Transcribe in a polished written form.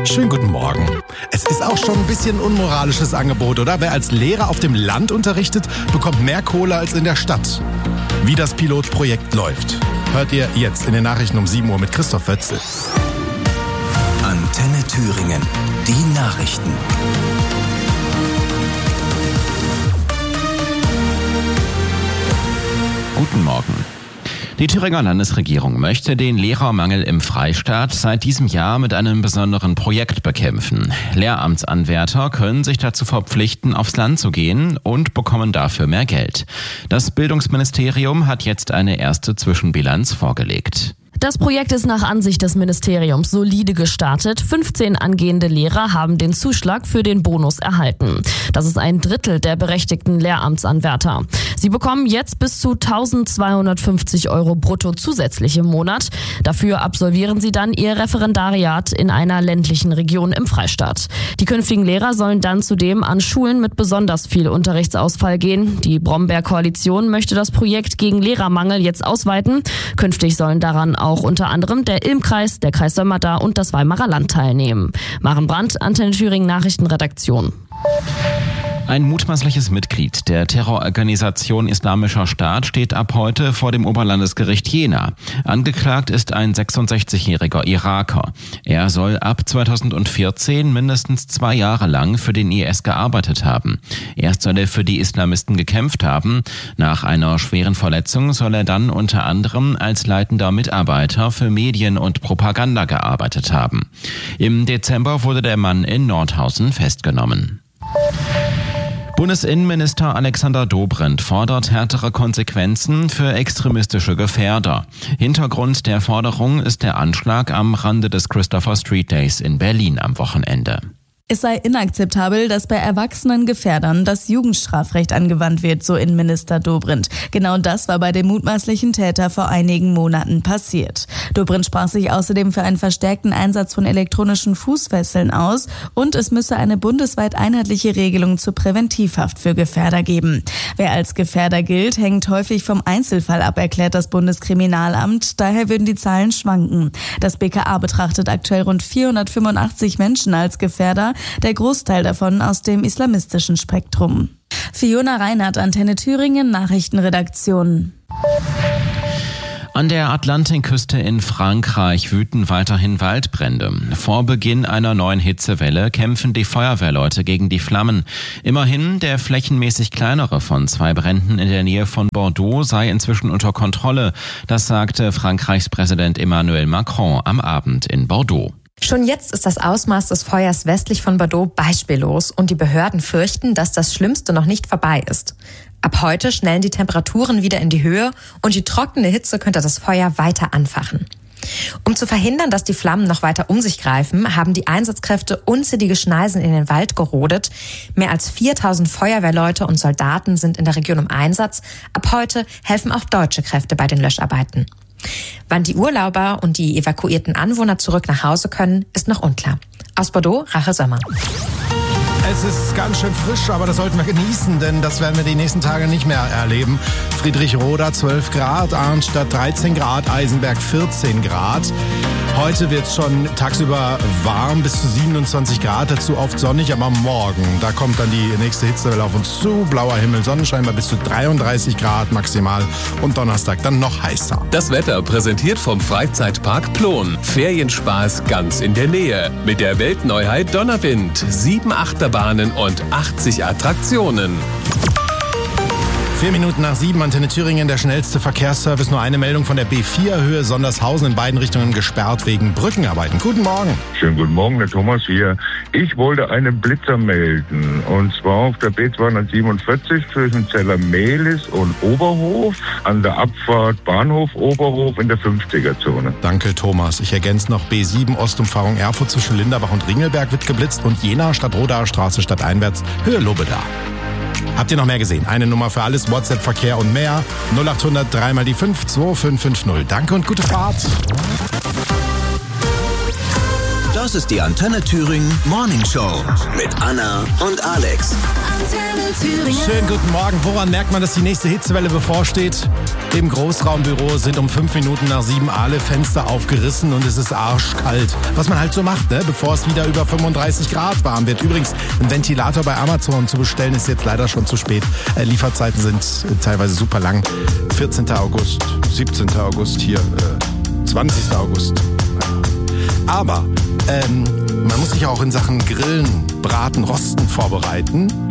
Schönen guten Morgen. Es ist auch schon ein bisschen ein unmoralisches Angebot, oder? Wer als Lehrer auf dem Land unterrichtet, bekommt mehr Kohle als in der Stadt. Wie das Pilotprojekt läuft, hört ihr jetzt in den Nachrichten um 7 Uhr mit Christoph Wötzel. Antenne Thüringen, die Nachrichten. Guten Morgen. Die Thüringer Landesregierung möchte den Lehrermangel im Freistaat seit diesem Jahr mit einem besonderen Projekt bekämpfen. Lehramtsanwärter können sich dazu verpflichten, aufs Land zu gehen und bekommen dafür mehr Geld. Das Bildungsministerium hat jetzt eine erste Zwischenbilanz vorgelegt. Das Projekt ist nach Ansicht des Ministeriums solide gestartet. 15 angehende Lehrer haben den Zuschlag für den Bonus erhalten. Das ist ein Drittel der berechtigten Lehramtsanwärter. Sie bekommen jetzt bis zu 1.250 € brutto zusätzlich im Monat. Dafür absolvieren sie dann ihr Referendariat in einer ländlichen Region im Freistaat. Die künftigen Lehrer sollen dann zudem an Schulen mit besonders viel Unterrichtsausfall gehen. Die Brombeer-Koalition möchte das Projekt gegen Lehrermangel jetzt ausweiten. Künftig sollen daran auch unter anderem der Ilm-Kreis, der Kreis Sömmerda und das Weimarer Land teilnehmen. Maren Brandt, Antenne Thüringen Nachrichtenredaktion. Ein mutmaßliches Mitglied der Terrororganisation Islamischer Staat steht ab heute vor dem Oberlandesgericht Jena. Angeklagt ist ein 66-jähriger Iraker. Er soll ab 2014 mindestens 2 Jahre lang für den IS gearbeitet haben. Erst soll er für die Islamisten gekämpft haben. Nach einer schweren Verletzung soll er dann unter anderem als leitender Mitarbeiter für Medien und Propaganda gearbeitet haben. Im Dezember wurde der Mann in Nordhausen festgenommen. Bundesinnenminister Alexander Dobrindt fordert härtere Konsequenzen für extremistische Gefährder. Hintergrund der Forderung ist der Anschlag am Rande des Christopher Street Days in Berlin am Wochenende. Es sei inakzeptabel, dass bei erwachsenen Gefährdern das Jugendstrafrecht angewandt wird, so Innenminister Dobrindt. Genau das war bei dem mutmaßlichen Täter vor einigen Monaten passiert. Dobrindt sprach sich außerdem für einen verstärkten Einsatz von elektronischen Fußfesseln aus und es müsse eine bundesweit einheitliche Regelung zur Präventivhaft für Gefährder geben. Wer als Gefährder gilt, hängt häufig vom Einzelfall ab, erklärt das Bundeskriminalamt. Daher würden die Zahlen schwanken. Das BKA betrachtet aktuell rund 485 Menschen als Gefährder, der Großteil davon aus dem islamistischen Spektrum. Fiona Reinhardt, Antenne Thüringen, Nachrichtenredaktion. An der Atlantikküste in Frankreich wüten weiterhin Waldbrände. Vor Beginn einer neuen Hitzewelle kämpfen die Feuerwehrleute gegen die Flammen. Immerhin, der flächenmäßig kleinere von 2 Bränden in der Nähe von Bordeaux sei inzwischen unter Kontrolle. Das sagte Frankreichs Präsident Emmanuel Macron am Abend in Bordeaux. Schon jetzt ist das Ausmaß des Feuers westlich von Bordeaux beispiellos und die Behörden fürchten, dass das Schlimmste noch nicht vorbei ist. Ab heute schnellen die Temperaturen wieder in die Höhe und die trockene Hitze könnte das Feuer weiter anfachen. Um zu verhindern, dass die Flammen noch weiter um sich greifen, haben die Einsatzkräfte unzählige Schneisen in den Wald gerodet. Mehr als 4.000 Feuerwehrleute und Soldaten sind in der Region im Einsatz. Ab heute helfen auch deutsche Kräfte bei den Löscharbeiten. Wann die Urlauber und die evakuierten Anwohner zurück nach Hause können, ist noch unklar. Aus Bordeaux, Rache Sommer. Es ist ganz schön frisch, aber das sollten wir genießen, denn das werden wir die nächsten Tage nicht mehr erleben. Friedrichroda 12 Grad, Arnstadt 13 Grad, Eisenberg 14 Grad. Heute wird es schon tagsüber warm, bis zu 27 Grad, dazu oft sonnig, aber morgen, da kommt dann die nächste Hitzewelle auf uns zu. Blauer Himmel, Sonnenschein bei bis zu 33 Grad maximal und Donnerstag dann noch heißer. Das Wetter präsentiert vom Freizeitpark Plon. Ferienspaß ganz in der Nähe. Mit der Weltneuheit Donnerwind, 7 Achterbahnen und 80 Attraktionen. 4 Minuten nach 7, Antenne Thüringen, der schnellste Verkehrsservice. Nur eine Meldung von der B4, Höhe Sondershausen, in beiden Richtungen gesperrt wegen Brückenarbeiten. Guten Morgen. Schönen guten Morgen, der Thomas hier. Ich wollte einen Blitzer melden. Und zwar auf der B247 zwischen Zeller-Mehlis und Oberhof, an der Abfahrt Bahnhof Oberhof in der 50er-Zone. Danke, Thomas. Ich ergänze noch B7, Ostumfahrung Erfurt zwischen Linderbach und Ringelberg wird geblitzt und Jena, Stadtrodaer Straße, stadteinwärts, Höhe Lobeda. Habt ihr noch mehr gesehen? Eine Nummer für alles, WhatsApp, Verkehr und mehr. 0800 3 mal die 5 2550. Danke und gute Fahrt. Das ist die Antenne Thüringen Morning Show mit Anna und Alex. Antenne Thüringen. Schönen guten Morgen. Woran merkt man, dass die nächste Hitzewelle bevorsteht? Im Großraumbüro sind um 5 Minuten nach 7 alle Fenster aufgerissen und es ist arschkalt. Was man halt so macht, ne? Bevor es wieder über 35 Grad warm wird. Übrigens, ein Ventilator bei Amazon zu bestellen ist jetzt leider schon zu spät. Lieferzeiten sind teilweise super lang. 14. August, 17. August hier, 20. August. Aber man muss sich auch in Sachen Grillen, Braten, Rosten vorbereiten.